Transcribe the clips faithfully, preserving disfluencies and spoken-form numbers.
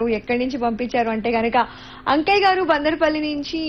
ఎక్కడి నుంచి పంపించారు అంటే కనుక అంకయ్య గారు బందర్పల్లి నుంచి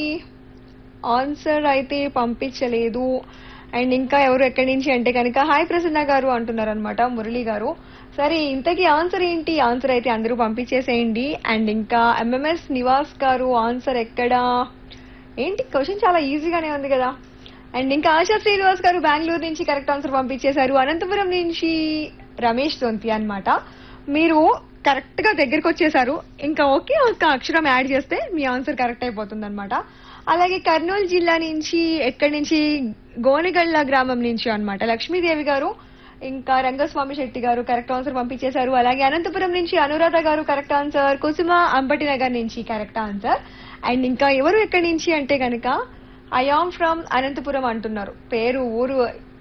ఆన్సర్ అయితే పంపించలేదు. అండ్ ఇంకా ఎవరు ఎక్కడి నుంచి అంటే కనుక హాయ్ ప్రసన్న గారు అంటున్నారు అనమాట మురళి గారు. సరే ఇంతకీ ఆన్సర్ ఏంటి? ఆన్సర్ అయితే అందరూ పంపించేసేయండి. అండ్ ఇంకా ఎంఎంఎస్ నివాస్ గారు ఆన్సర్ ఎక్కడా ఏంటి? క్వశ్చన్ చాలా ఈజీగానే ఉంది కదా. అండ్ ఇంకా ఆశా శ్రీనివాస్ గారు బెంగళూరు నుంచి కరెక్ట్ ఆన్సర్ పంపించేశారు. అనంతపురం నుంచి రమేష్ తొంతి అన్నమాట. మీరు కరెక్ట్ గా దగ్గరకు వచ్చేసారు. ఇంకా ఓకే ఒక అక్షరం యాడ్ చేస్తే మీ ఆన్సర్ కరెక్ట్ అయిపోతుంది అనమాట. అలాగే కర్నూలు జిల్లా నుంచి ఎక్కడి నుంచి గోనెగళ్ళ గ్రామం నుంచి అన్నమాట లక్ష్మీదేవి గారు ఇంకా రంగస్వామి శెట్టి గారు కరెక్ట్ ఆన్సర్ పంపించేశారు. అలాగే అనంతపురం నుంచి అనురాధ గారు కరెక్ట్ ఆన్సర్. కుసుమ అంబటి నగర్ నుంచి కరెక్ట్ ఆన్సర్. అండ్ ఇంకా ఎవరు ఎక్కడి నుంచి అంటే కనుక ఐఆమ్ ఫ్రమ్ అనంతపురం అంటున్నారు. పేరు ఊరు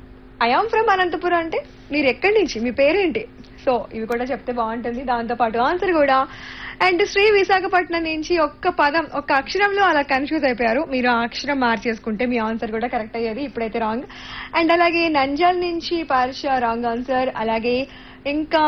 ఐఆమ్ ఫ్రమ్ అనంతపురం అంటే మీరు ఎక్కడి నుంచి, మీ పేరేంటి? సో ఇవి కూడా చెప్తే బాగుంటుంది. దాంతో పాటు ఆన్సర్ కూడా. అండ్ శ్రీ విశాఖపట్నం నుంచి ఒక్క పదం ఒక్క అక్షరంలో అలా కన్ఫ్యూజ్ అయిపోయారు. మీరు ఆ అక్షరం మార్చేసుకుంటే మీ ఆన్సర్ కూడా కరెక్ట్ అయ్యేది. ఇప్పుడైతే రాంగ్. అండ్ అలాగే నంజాల్ నుంచి పార్ష రాంగ్ ఆన్సర్. అలాగే ఇంకా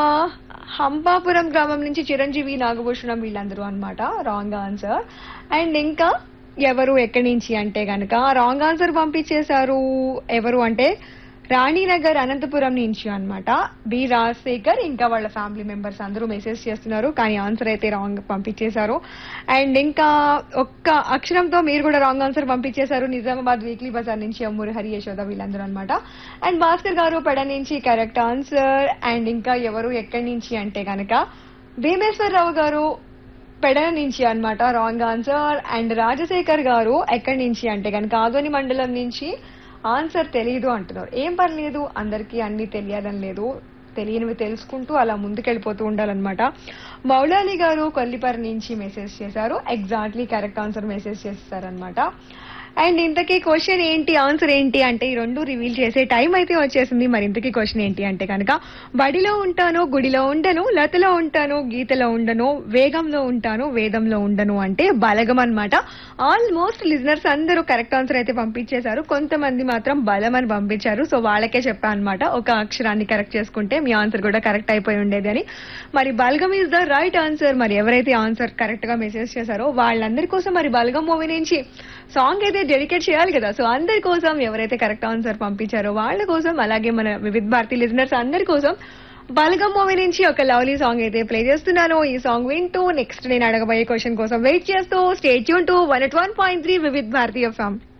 హంపాపురం గ్రామం నుంచి చిరంజీవి నాగభూషణం వీళ్ళందరూ అన్నమాట రాంగ్ ఆన్సర్. అండ్ ఇంకా ఎవరు ఎక్కడి నుంచి అంటే గనక రాంగ్ ఆన్సర్ పంపించేశారు. ఎవరు అంటే రాణినగర్ అనంతపురం నుంచి అన్నమాట బి రాజశేఖర్ ఇంకా వాళ్ళ ఫ్యామిలీ మెంబర్స్ అందరూ మెసేజ్ చేస్తున్నారు. కానీ ఆన్సర్ అయితే రాంగ్ పంపించేశారు. అండ్ ఇంకా ఒక్క అక్షరంతో మీరు కూడా రాంగ్ ఆన్సర్ పంపించేశారు. నిజామాబాద్ వీక్లీ బజార్ నుంచి అమ్మూరి హరి యశోద వీళ్ళందరూ అన్నమాట. అండ్ భాస్కర్ గారు పెడ నుంచి కరెక్ట్ ఆన్సర్. అండ్ ఇంకా ఎవరు ఎక్కడి నుంచి అంటే కనుక భీమేశ్వరరావు గారు పెడ నుంచి అన్నమాట రాంగ్ ఆన్సర్. అండ్ రాజశేఖర్ గారు ఎక్కడి నుంచి అంటే కనుక ఆదోని మండలం నుంచి ఆన్సర్ తెలియదు అంటున్నారు. ఏం పర్లేదు, అందరికీ అన్ని తెలియాలని లేదు, తెలియనివి తెలుసుకుంటూ అలా ముందుకెళ్ళిపోతూ ఉండాలన్నమాట. మౌలాలి గారు కొల్లిపర్ నుంచి మెసేజ్ చేశారు. ఎగ్జాక్ట్లీ కరెక్ట్ ఆన్సర్ మెసేజ్ చేస్తారనమాట. అండ్ ఇంతకీ క్వశ్చన్ ఏంటి, ఆన్సర్ ఏంటి అంటే ఈ రెండు రివీల్ చేసే టైం అయితే వచ్చేసింది. మరి ఇంతకీ క్వశ్చన్ ఏంటి అంటే కనుక బడిలో ఉంటాను గుడిలో ఉండను, లతలో ఉంటాను గీతలో ఉండను, వేగంలో ఉంటాను వేదంలో ఉండను అంటే బలగం అన్నమాట. ఆల్మోస్ట్ లిజనర్స్ అందరూ కరెక్ట్ ఆన్సర్ అయితే పంపించేశారు. కొంతమంది మాత్రం బలం అని పంపించారు. సో వాళ్ళకే చెప్పాను అనమాట, ఒక అక్షరాన్ని కరెక్ట్ చేసుకుంటే మీ ఆన్సర్ కూడా కరెక్ట్ అయిపోయి ఉండేది అని. మరి బలగం ఈజ్ ద రైట్ ఆన్సర్. మరి ఎవరైతే ఆన్సర్ కరెక్ట్ గా మెసేజ్ చేశారో వాళ్ళందరి కోసం మరి బలగం మూవీ నుంచి సాంగ్ అయితే డెడికేట్ చేయాలి కదా. సో అందరి కోసం ఎవరైతే కరెక్ట్ ఆన్సర్ పంపించారో వాళ్ళ కోసం, అలాగే మన వివిధ భారతి లిజనర్స్ అందరి కోసం బలగం మూవీ నుంచి ఒక లవ్లీ సాంగ్ అయితే ప్లే చేస్తున్నాను. ఈ సాంగ్ వింటూ నెక్స్ట్ నేను అడగబోయే క్వశ్చన్ కోసం వెయిట్ చేస్తూ stay tune to one at one point three వివిధ భారతి ఎఫ్ఎం.